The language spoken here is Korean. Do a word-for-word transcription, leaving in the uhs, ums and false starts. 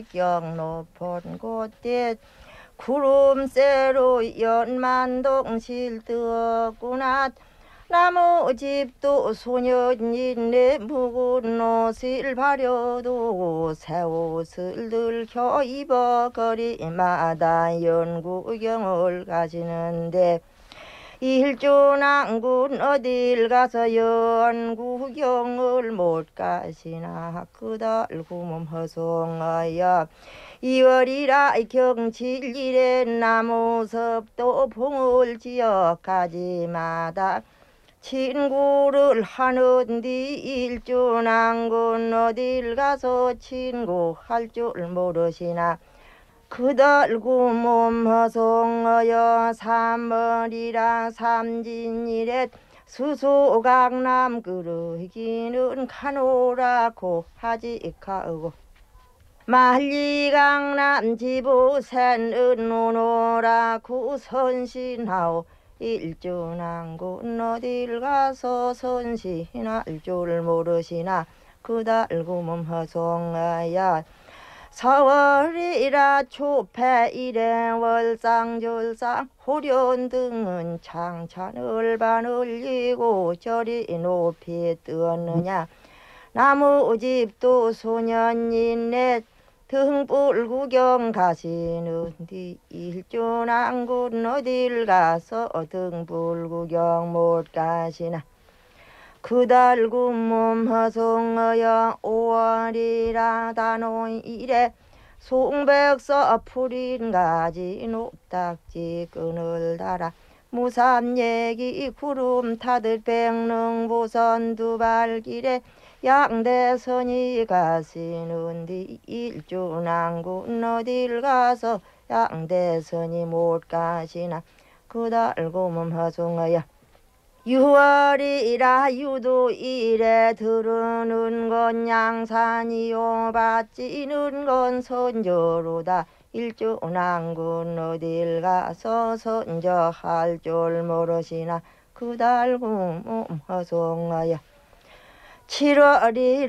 경 높은 곳에 구름새로 연만동 실뜨었구나. 나무집도 소년이네 묵은 옷을 바려도 새 옷을 들켜 입어거리마다 연구경을 가시는데 일조낭군 어딜 가서 연구경을 못 가시나 그달 구멈 허송하여 이월이라 경칠일에 나무섭도 봉을 지어 가지마다 친구를 하는디 일조낭군 어딜 가서 친구할 줄 모르시나 그달 구몸 허송하여 삼월이라 삼진일에 수소강남 그러기는 가노라고 하지 가고 만리강남 지부산은 오노라고 선신하오 일조낭군 어딜 가서 선신할 줄 모르시나 그달 구몸 허송하여 서월이라 초패일에 월상졸상 호련등은 창찬을 바늘리고 저리 높이 뜨었느냐 나무집도 소년이네 등불 구경 가시는디 일조낭군 어딜 가서 등불 구경 못 가시나 그달 구몸 허송하여 오월이라 단오일에 송백서 풀인 가지 녹닥지 끈을 달아 무삼얘기 구름 타듯 백릉보선 두발길에 양대선이 가시는디 일조낭군 어딜 가서 양대선이 못 가시나 그달 구몸 허송하여 유월이라 유도일에 들으는 건 양산이요 받지는 건 선조로다 일조낭군 어딜 가서 선조할 줄 모르시나 그달 구몸 허송하여 칠월이라